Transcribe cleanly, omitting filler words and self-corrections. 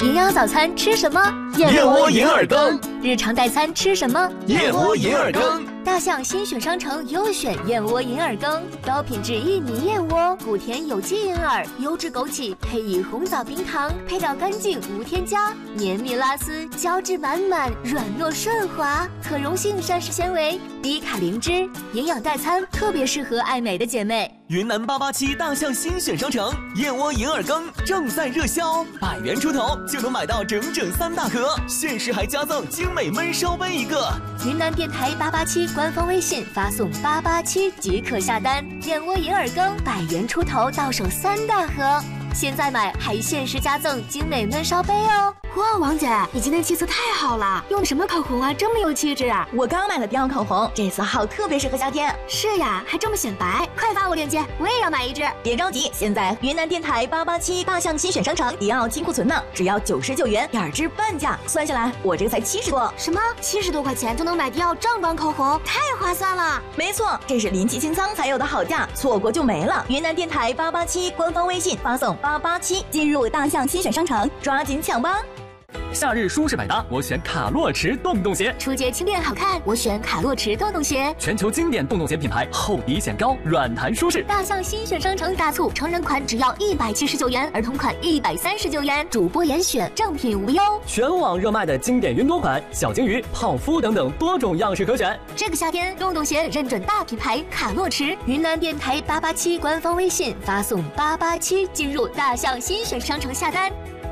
营养早餐吃什么？ 燕窝银耳羹。 日常代餐吃什么？ 燕窝银耳羹。 大象新选商城优选燕窝银耳羹，高品质薏米燕窝，谷甜有机银耳，优质枸杞，配以红枣冰糖，配料干净无添加，绵密拉丝，胶质满满，软糯顺滑，可溶性膳食纤维，低卡零脂，营养代餐特别适合爱美的姐妹。 云南887大象新选商城燕窝银耳羹正在热销，100元出头就能买到整整3大盒，限时还加赠精美焖烧杯1个。 云南电台887官方微信发送887即可下单，燕窝银耳羹100元出头到手3大盒，现在买还限时加赠精美焖烧杯哦。 哇，王姐，你今天气色太好了，用的什么口红啊，这么有气质啊！ 我刚买了迪奥口红，这色号特别适合夏天。 是呀，还这么显白，快发我链接，我也要买一支。 别着急，现在云南电台887大象新选商城迪奥金库存呢，只要99元，2支半价，算下来我这个才70多。 什么？70多块钱就能买迪奥正版口红，太划算了！ 没错，这是临期清仓才有的好价，错过就没了。云南电台887官方微信发送887进入大象新选商城，抓紧抢吧！ 夏日舒适百搭，我选卡洛驰洞洞鞋； 初阶轻便好看，我选卡洛驰洞洞鞋。 全球经典洞洞鞋品牌，厚底显高，软弹舒适。 大象新选商城大促，成人款只要179元，儿童款139元，主播严选，正品无忧。 全网热卖的经典云朵款、小金鱼、泡芙等等多种样式可选。 这个夏天，洞洞鞋认准大品牌卡洛驰。云南电台887官方微信发送887进入大象新选商城下单。